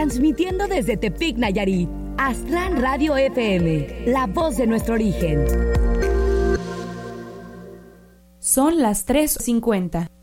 transmitiendo desde Tepic, Nayarit. Aztlán Radio FM, la voz de nuestro origen. Son las 3:50.